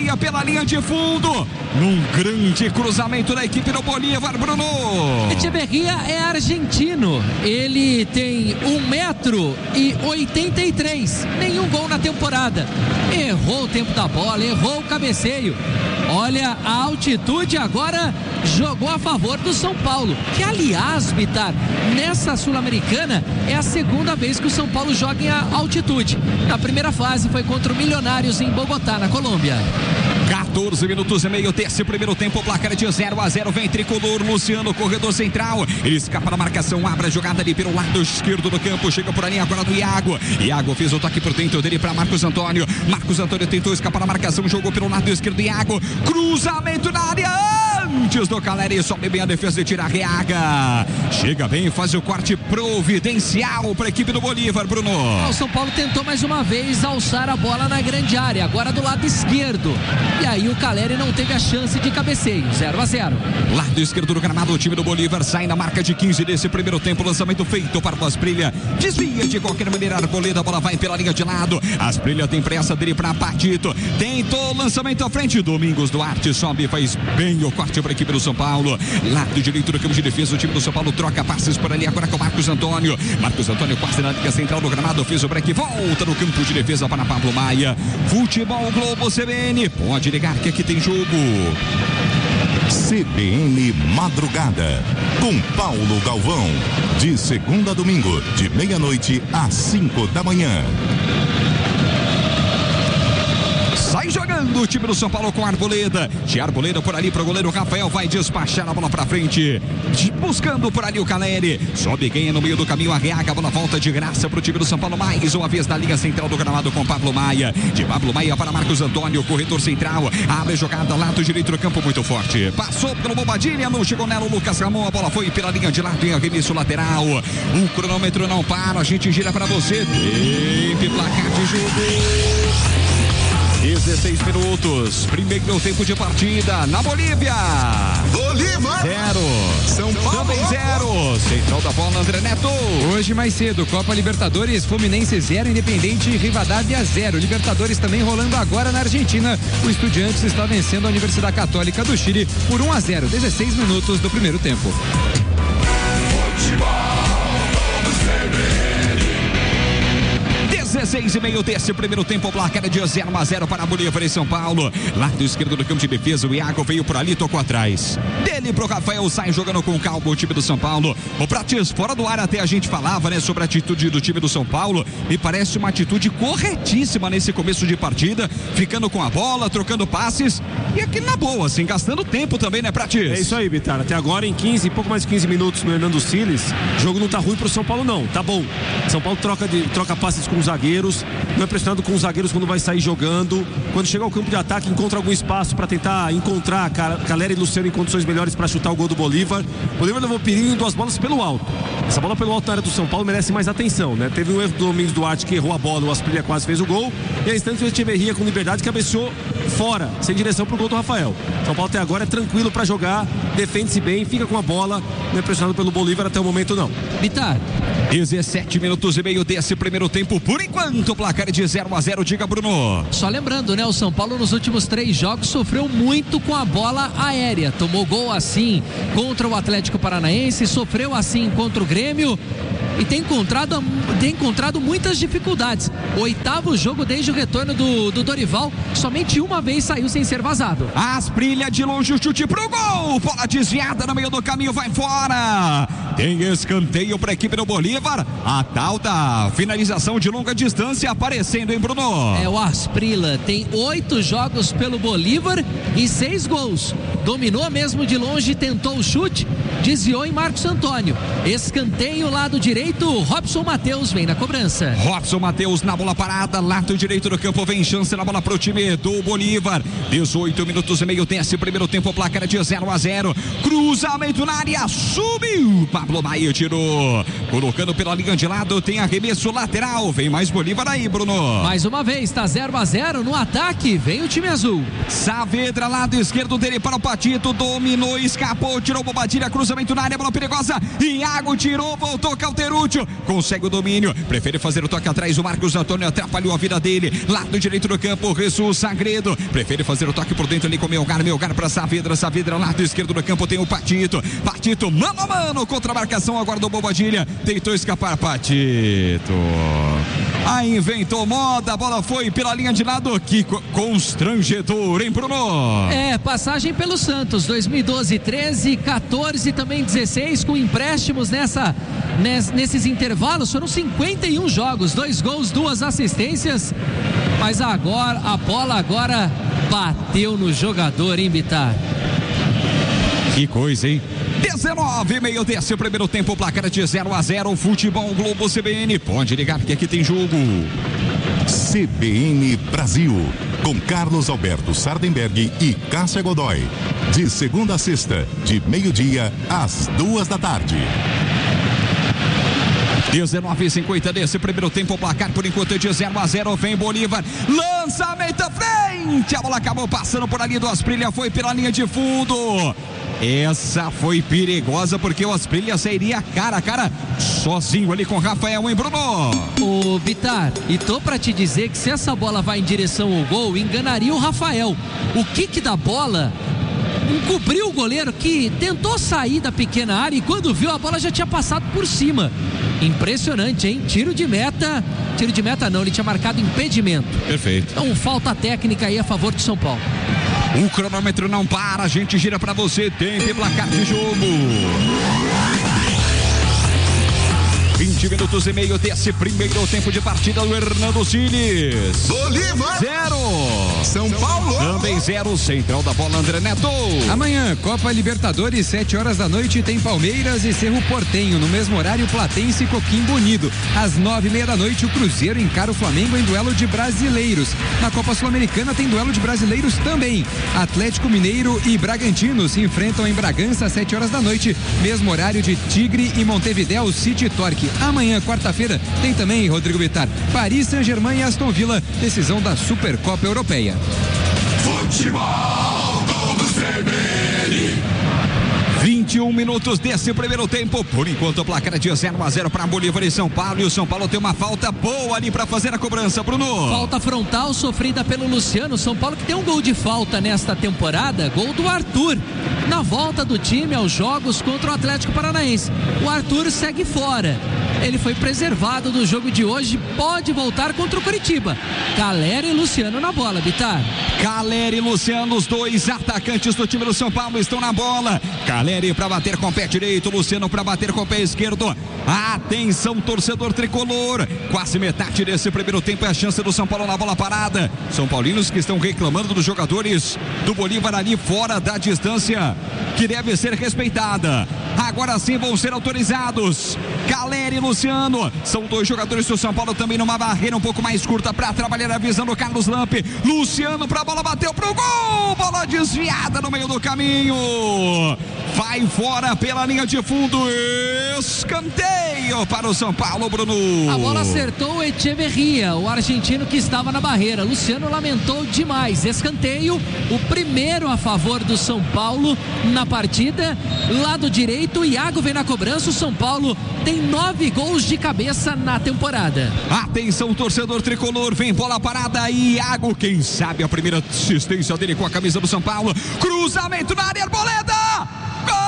Maia pela linha de fundo, num grande cruzamento da equipe do Bolívar, Bruno. Echeverria é argentino, ele tem 1,83 m, nenhum gol na temporada, errou o tempo da bola, errou o cabeceio. Olha, a altitude agora jogou a favor do São Paulo, que aliás, Bitar, nessa Sul-Americana é a segunda vez que o São Paulo joga em altitude. Na primeira fase foi contra o Milionários em Bogotá, na Colômbia. 14 minutos e meio desse primeiro tempo, placar de 0-0, vem tricolor, Luciano, corredor central, escapa da marcação, abre a jogada ali pelo lado esquerdo do campo, chega por ali agora do Iago fez o toque por dentro dele para Marcos Antônio tentou escapar da marcação, jogou pelo lado esquerdo, Iago, cruzamento na área, antes do Caleri, sobe bem a defesa de tira Reaga, chega bem, faz o corte providencial para a equipe do Bolívar, Bruno. O São Paulo tentou mais uma vez alçar a bola na grande área, agora do lado esquerdo, e aí o Caleri não teve a chance de cabeceio. 0-0. Lado esquerdo do gramado, o time do Bolívar sai na marca de 15 desse primeiro tempo, lançamento feito para o Asprilla, desvia de qualquer maneira a Arboleda, a bola vai pela linha de lado, Asprilla tem pressa dele para Patito, tentou lançamento à frente, Domingos Duarte sobe, faz bem o corte para a equipe do São Paulo, lado direito do campo de defesa, o time do São Paulo troca passes por ali agora com Marcos Antônio quase na linha central do gramado, fez o break, volta no campo de defesa para Pablo Maia. Futebol Globo CBN, pode ligar que aqui tem jogo. CBN Madrugada, com Paulo Galvão, de segunda a domingo, de meia-noite às 5 da manhã. Sai jogando o time do São Paulo com Arboleda. De Arboleda por ali para o goleiro Rafael. Vai despachar a bola para frente. Buscando por ali o Caleri. Sobe e ganha no meio do caminho. Arreaga a bola, volta de graça para o time do São Paulo. Mais uma vez na linha central do gramado com Pablo Maia. De Pablo Maia para Marcos Antônio. Corredor central. Abre a jogada. Lado direito do campo muito forte. Passou pelo Bobadilha. Não chegou nela o Lucas Ramon. A bola foi pela linha de lado em arremesso lateral. O cronômetro não para. A gente gira para você. Tempo placar de jogo. 16 minutos, primeiro tempo de partida na Bolívia. Bolívar 0, São Paulo também 0. Central da bola, André Neto. Hoje mais cedo, Copa Libertadores, Fluminense 0, Independente e Rivadavia 0. Libertadores também rolando agora na Argentina. O Estudiantes está vencendo a Universidade Católica do Chile por 1-0, 16 minutos do primeiro tempo. 16,5 desse primeiro tempo, placar de 0-0 para Bolívar e São Paulo. Lado esquerdo do campo de defesa, o Iago veio por ali, tocou atrás. Dele pro Rafael, sai jogando com calma o time do São Paulo. O Prates, fora do ar até a gente falava, né, sobre a atitude do time do São Paulo. Me parece uma atitude corretíssima nesse começo de partida, ficando com a bola, trocando passes e aqui na boa, assim, gastando tempo também, né, Prates? É isso aí, Bitar. Até agora em 15, pouco mais de 15 minutos no Hernando Siles, o jogo não tá ruim pro São Paulo não, tá bom. São Paulo troca passes com os zagueiros, não é pressionado com os zagueiros quando vai sair jogando, quando chega ao campo de ataque encontra algum espaço para tentar encontrar Caleri e Luciano em condições melhores para chutar o gol do Bolívar. O Bolívar levou perigo em duas bolas pelo alto. Essa bola pelo alto na área do São Paulo merece mais atenção, né? Teve um erro do Domingos Duarte que errou a bola, o Asprilla quase fez o gol, e a instante o Echeverria com liberdade cabeceou fora, sem direção pro gol do Rafael. São Paulo até agora é tranquilo para jogar, defende-se bem, fica com a bola, não é pressionado pelo Bolívar até o momento não. Bitar, 17 minutos e meio desse primeiro tempo, por enquanto, placar de 0-0, diga Bruno. Só lembrando, né, o São Paulo nos últimos 3 jogos sofreu muito com a bola aérea, tomou gol assim contra o Atlético Paranaense, sofreu assim contra o Grêmio e tem encontrado muitas dificuldades. 8º jogo desde o retorno do Dorival, somente uma vez saiu sem ser vazado. Asprilla de longe, o chute pro gol, bola desviada no meio do caminho, vai fora. Tem escanteio para a equipe do Bolívar, a tal da finalização de longa distância aparecendo, hein, Bruno? É, o Asprilla tem 8 jogos pelo Bolívar e 6 gols. Dominou mesmo de longe, tentou o chute, desviou em Marcos Antônio. Escanteio, lado direito, Robson Matheus vem na cobrança. Robson Matheus na bola parada, lado direito do campo, vem chance na bola pro time do Bolívar. 18 minutos e meio desse primeiro tempo, placar de 0-0. Cruzamento na área, subiu. Pablo Maia tirou. Colocando pela linha de lado, tem arremesso lateral. Vem mais Bolívar aí, Bruno. Mais uma vez, tá 0-0 no ataque. Vem o time azul. Saavedra, lado esquerdo dele para o Patito. Dominou, escapou, tirou Bobadilha. Cruzamento na área, bola perigosa. Iago tirou, voltou Cauteruccio. Consegue o domínio. Prefere fazer o toque atrás. O Marcos Antônio atrapalhou a vida dele. Lado direito do campo, Jesus Sagredo. Prefere fazer o toque por dentro ali com Melgar para Saavedra. Saavedra, lado esquerdo do campo, tem o Patito. Patito, mano a mano, contra a marcação. Aguardou Bobadilha. Tentou escapar, Patito. Aí inventou moda, a bola foi pela linha de lado. Que constrangedor, hein, Bruno? Passagem pelo Santos, 2012, 13, 14, também 16, com empréstimos nesses intervalos. Foram 51 jogos, 2 gols, 2 assistências. Mas agora, a bola agora bateu no jogador, hein, Bitar? Que coisa, hein? 19,5 desse primeiro tempo, placar de 0-0, Futebol Globo CBN. Pode ligar porque aqui tem jogo. CBN Brasil, com Carlos Alberto Sardenberg e Cássia Godoy. De segunda a sexta, de meio-dia às 2 da tarde. 19,50 desse primeiro tempo, placar por enquanto de 0-0. Vem Bolívar, lançamento à frente. A bola acabou passando por ali do Asprilla, foi pela linha de fundo. Essa foi perigosa porque o Asprilla sairia cara a cara sozinho ali com o Rafael, hein, Bruno? Ô, Bitar, e tô pra te dizer que se essa bola vai em direção ao gol, enganaria o Rafael. O kick da bola encobriu o goleiro, que tentou sair da pequena área e quando viu a bola já tinha passado por cima. Impressionante, hein? Tiro de meta não, ele tinha marcado impedimento. Perfeito. Então falta técnica aí a favor de São Paulo. O cronômetro não para, a gente gira pra você, tempo e placar de jogo. 20 minutos e meio desse primeiro tempo de partida do Hernando Siles. Bolívar 0. São Paulo Também 0. Central da bola, André Neto. Amanhã, Copa Libertadores, 7 horas da noite, tem Palmeiras e Cerro Porteño. No mesmo horário, Platense e Coquimbo Unido. Às 9:30 da noite, o Cruzeiro encara o Flamengo em duelo de brasileiros. Na Copa Sul-Americana tem duelo de brasileiros também. Atlético Mineiro e Bragantino se enfrentam em Bragança às 7 horas da noite. Mesmo horário de Tigre e Montevidéu City Torque. Amanhã, quarta-feira, tem também, Rodrigo Bitar, Paris Saint-Germain e Aston Villa, decisão da Supercopa Europeia. Futebol Globo CBN. 21 minutos desse primeiro tempo. Por enquanto, o placar é de 0-0 para Bolívar e São Paulo. E o São Paulo tem uma falta boa ali para fazer a cobrança, Bruno. Falta frontal sofrida pelo Luciano. São Paulo que tem um gol de falta nesta temporada, gol do Arthur. Na volta do time aos jogos contra o Atlético Paranaense. O Arthur segue fora. Ele foi preservado do jogo de hoje, pode voltar contra o Curitiba. Calera e Luciano na bola, Bitar. Calera e Luciano, os dois atacantes do time do São Paulo estão na bola. Calera para bater com o pé direito, Luciano para bater com o pé esquerdo. Atenção, torcedor tricolor. Quase metade desse primeiro tempo é a chance do São Paulo na bola parada. São Paulinos que estão reclamando dos jogadores do Bolívar ali fora da distância que deve ser respeitada. Agora sim vão ser autorizados. Calera e Luciano são dois jogadores do São Paulo também numa barreira um pouco mais curta para trabalhar a visão do Carlos Lampe. Luciano para a bola, bateu pro gol, bola desviada no meio do caminho, vai fora pela linha de fundo, escanteio para o São Paulo, Bruno. A bola acertou o Echeverria, o argentino que estava na barreira. Luciano lamentou demais, escanteio, o primeiro a favor do São Paulo na partida. Lado direito, Iago vem na cobrança. O São Paulo tem 9 gols de cabeça na temporada. Atenção, torcedor tricolor, vem bola parada, Iago, quem sabe a primeira assistência dele com a camisa do São Paulo. Cruzamento na área, Arboleda,